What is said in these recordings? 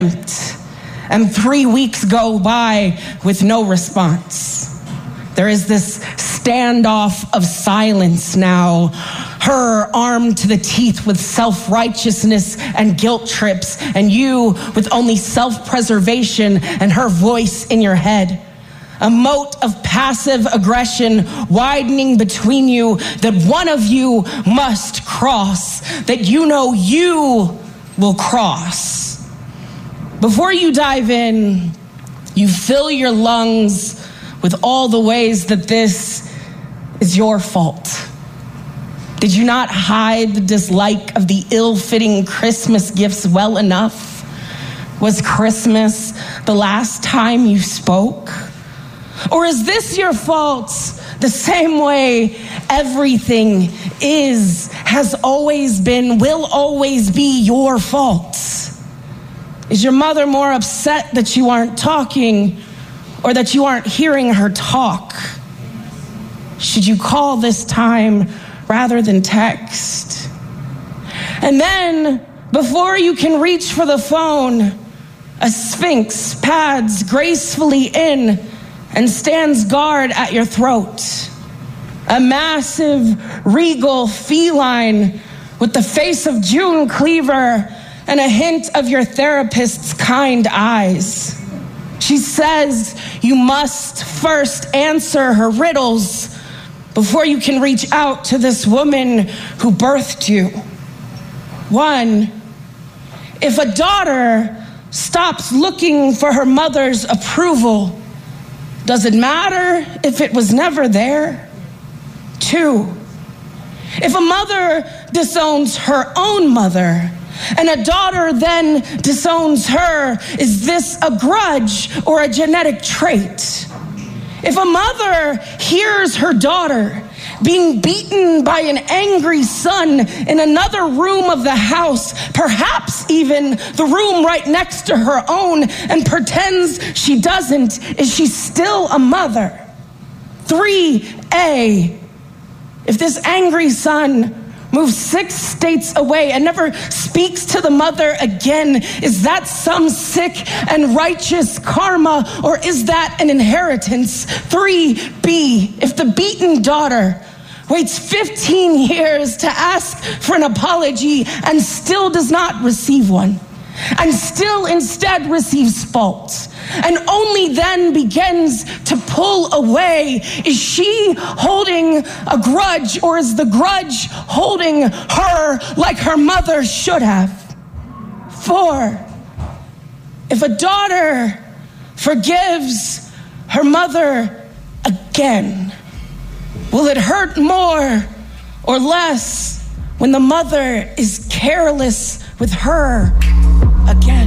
and 3 weeks go by with no response. There is this standoff of silence now, her armed to the teeth with self-righteousness and guilt trips, and you with only self-preservation and her voice in your head. A moat of passive aggression widening between you that one of you must cross, that you know you will cross. Before you dive in, you fill your lungs with all the ways that this is your fault. Did you not hide the dislike of the ill-fitting Christmas gifts well enough? Was Christmas the last time you spoke? Or is this your fault the same way everything is, has always been, will always be your fault? Is your mother more upset that you aren't talking or that you aren't hearing her talk? Should you call this time rather than text? And then, before you can reach for the phone, a sphinx pads gracefully in and stands guard at your throat. A massive, regal feline with the face of June Cleaver and a hint of your therapist's kind eyes. She says you must first answer her riddles before you can reach out to this woman who birthed you. 1, if a daughter stops looking for her mother's approval, does it matter if it was never there? 2, if a mother disowns her own mother and a daughter then disowns her, is this a grudge or a genetic trait? If a mother hears her daughter being beaten by an angry son in another room of the house, perhaps even the room right next to her own, and pretends she doesn't, is she still a mother? 3A, if this angry son moves 6 states away and never speaks to the mother again, is that some sick and righteous karma, or is that an inheritance? 3B, if the beaten daughter waits 15 years to ask for an apology and still does not receive one, and still instead receives fault, and only then begins to pull away, is she holding a grudge, or is the grudge holding her like her mother should have? 4, if a daughter forgives her mother again, will it hurt more or less when the mother is careless with her again?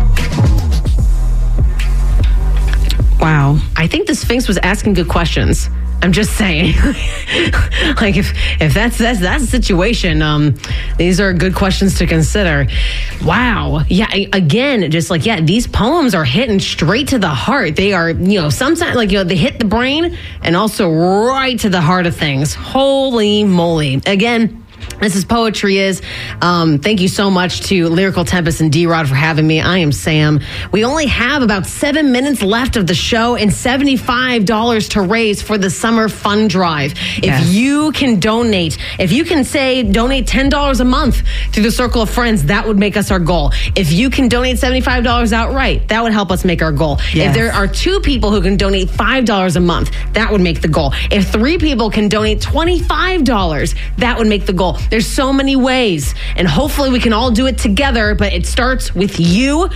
Wow. I think the Sphinx was asking good questions. I'm just saying. Like, if that's the situation, these are good questions to consider. Wow. Yeah, again, just like, yeah, these poems are hitting straight to the heart. They are, sometimes, they hit the brain and also right to the heart of things. Holy moly. Again, this is Poetry Is. Thank you so much to Lyrical Tempest and D-Rod for having me. I am Sam. We only have about 7 minutes left of the show and $75 to raise for the summer fund drive. Yes. If you can donate, if you can donate $10 a month through the Circle of Friends, that would make us our goal. If you can donate $75 outright, that would help us make our goal. Yes. If there are 2 people who can donate $5 a month, that would make the goal. If 3 people can donate $25, that would make the goal. There's so many ways, and hopefully we can all do it together, but it starts with you.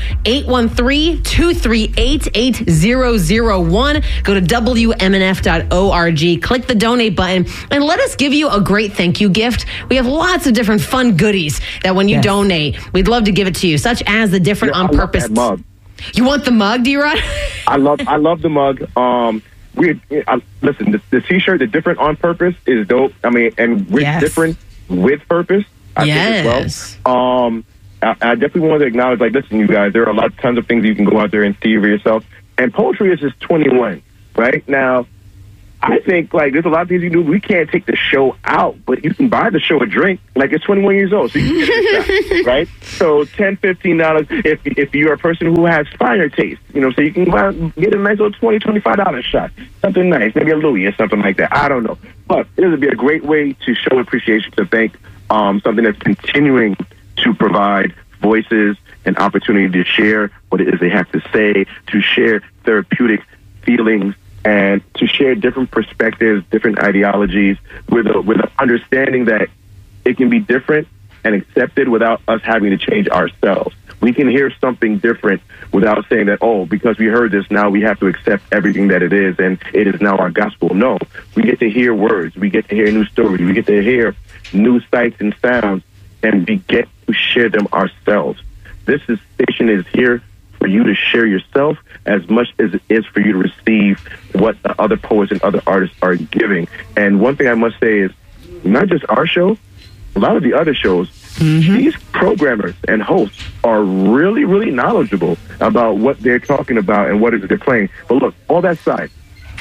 813-238-8001. Go to WMNF.org, click the donate button, and let us give you a great thank you gift. We have lots of different fun goodies that when you donate, we'd love to give it to you, such as the different on purpose. I love that mug. You want the mug, D-Rod? I love the mug. Listen, the T-shirt, the different on purpose is dope. I mean, and with different with purpose, I think as well. I definitely want to acknowledge, listen, you guys, there are tons of things you can go out there and see for yourself. And Poetry Is just 21, right? Now, I think, like, there's a lot of things you do. We can't take the show out, but you can buy the show a drink. Like, it's 21 years old, so you can get it, right? So $10, $15 if you're a person who has finer taste, you know, so you can get a nice little $20, $25 shot. Something nice, maybe a Louis or something like that. I don't know. But it would be a great way to show appreciation, to thank something that's continuing to provide voices and opportunity to share what it is they have to say, to share therapeutic feelings, and to share different perspectives, different ideologies, with an understanding that it can be different and accepted without us having to change ourselves. We can hear something different without saying that, oh, because we heard this, now we have to accept everything that it is, and it is now our gospel. No, we get to hear words. We get to hear new stories. We get to hear new sights and sounds, and we get to share them ourselves. This station is here for you to share yourself as much as it is for you to receive what the other poets and other artists are giving. And one thing I must say is, not just our show, a lot of the other shows, these programmers and hosts are really, really knowledgeable about what they're talking about and what it is they're playing. But look, all that aside,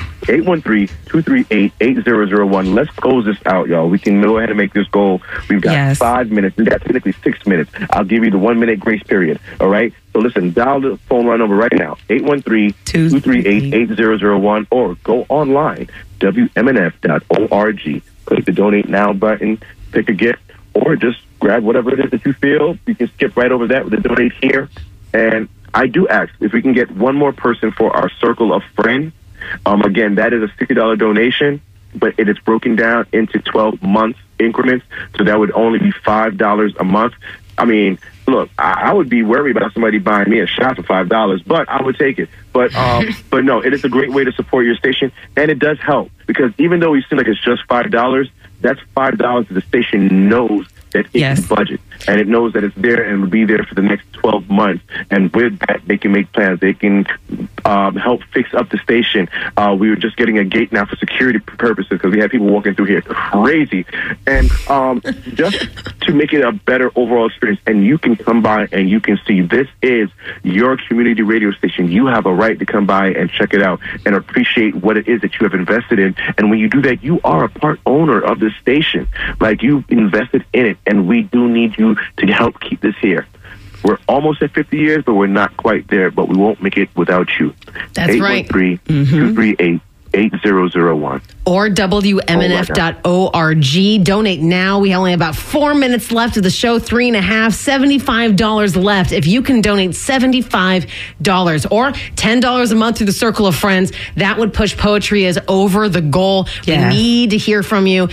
813-238-8001. Let's close this out, y'all. We can go ahead and make this goal. We've got 5 minutes. We've got technically 6 minutes. I'll give you the 1 minute grace period. All right? So listen, dial the phone line number right now, 813-238-8001, or go online, WMNF.org. Click the donate now button, pick a gift, or just grab whatever it is that you feel. You can skip right over that with the donate here. And I do ask if we can get one more person for our circle of friends. Again, that is a $60 donation, but it is broken down into 12-month increments, so that would only be $5 a month. I mean, look, I would be worried about somebody buying me a shot for $5, but I would take it. But but no, it is a great way to support your station, and it does help, because even though we seem like it's just $5, that's $5 that the station knows that it can budget, and it knows that it's there and will be there for the next 12 months. And with that, they can make plans. They can help fix up the station. We were just getting a gate now for security purposes, because we have people walking through here crazy. And just to make it a better overall experience, and you can come by and you can see this is your community radio station. You have a right to come by and check it out and appreciate what it is that you have invested in. And when you do that, you are a part owner of the station. Like, you invested in it, and we do need you to help keep this here. We're almost at 50 years, but we're not quite there, but we won't make it without you. That's right. 813-238-8001. Or WMNF.org. Donate now. We only have about 4 minutes left of the show, 3.5, $75 left. If you can donate $75 or $10 a month through the Circle of Friends, that would push Poetry Is over the goal. We need to hear from you.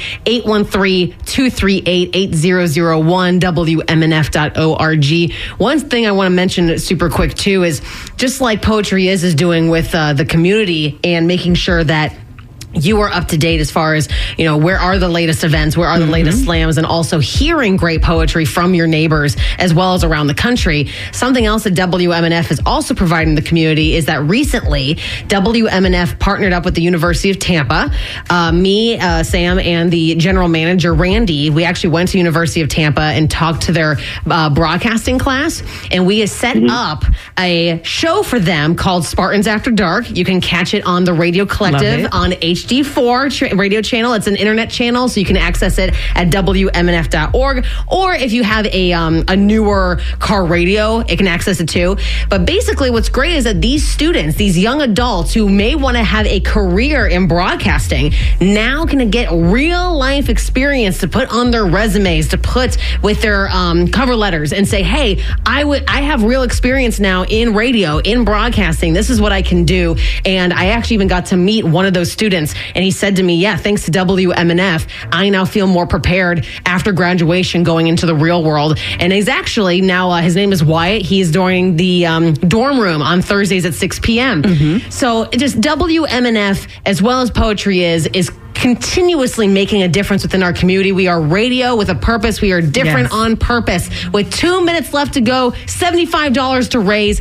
813-238-8001, WMNF.org. One thing I want to mention super quick, too, is just like Poetry Is doing with the community and making sure that you are up to date as far as, you know, where are the latest events, where are the latest slams, and also hearing great poetry from your neighbors as well as around the country. Something else that WMNF is also providing the community is that recently WMNF partnered up with the University of Tampa. Me, Sam, and the general manager, Randy, we actually went to University of Tampa and talked to their broadcasting class, and we set up a show for them called Spartans After Dark. You can catch it on the Radio Collective on HD4 radio channel. It's an internet channel, so you can access it at WMNF.org. Or if you have a newer car radio, it can access it too. But basically, what's great is that these students, these young adults who may want to have a career in broadcasting, now can get real life experience to put on their resumes, to put with their cover letters, and say, hey, I have real experience now in radio, in broadcasting. This is what I can do. And I actually even got to meet one of those students, and he said to me, yeah, thanks to WMNF, I now feel more prepared after graduation going into the real world. And he's actually now, his name is Wyatt. He's doing the dorm room on Thursdays at 6 p.m. So just WMNF, as well as Poetry Is continuously making a difference within our community. We are radio with a purpose. We are different on purpose. With 2 minutes left to go, $75 to raise,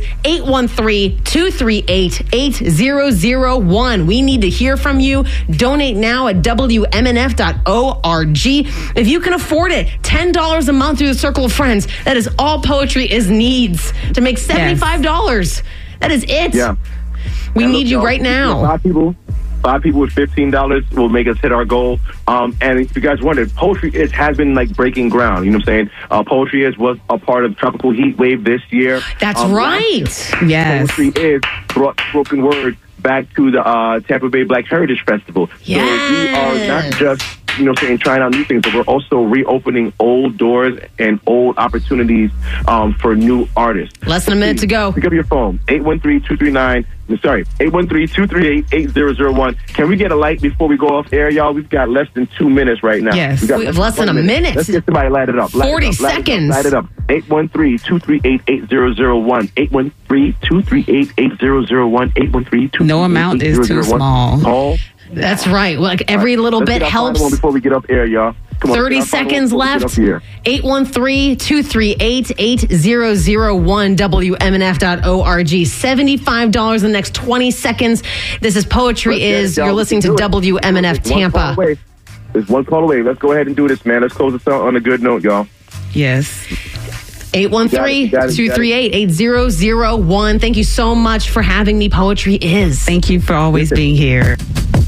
813-238-8001. We need to hear from you. Donate now at WMNF.org. If you can afford it, $10 a month through the Circle of Friends. That is all Poetry Is needs to make $75. That is it. Yeah. We need you right now. 5 people with $15 will make us hit our goal. And if you guys wondered, Poetry Is has been like breaking ground. You know what I'm saying? Poetry Is was a part of Tropical Heat Wave this year. That's right. Yes. Poetry Is brought spoken word back to the Tampa Bay Black Heritage Festival. Yes. So we are not just, you know what I'm saying, trying out new things, but we're also reopening old doors and old opportunities for new artists. Less than a minute to go. Pick up your phone, 813-238-8001. Can we get a light before we go off air, y'all? We've got less than 2 minutes right now. Yes. We have less than a minute. Let's get somebody light it up. 40 seconds. Light it up. 813-238-8001. 813-238-8001. No amount is too small. Call. That's right. Like every little bit helps. Before we get up air, y'all. Come on, 30 seconds left. 813-238-8001, WMNF.org. $75 in the next 20 seconds. This is Poetry Is. You're listening to WMNF Tampa. There's one call away. Let's go ahead and do this, man. Let's close this out on a good note, y'all. Yes. 813-238-8001. Thank you so much for having me. Poetry Is. Thank you for always being here.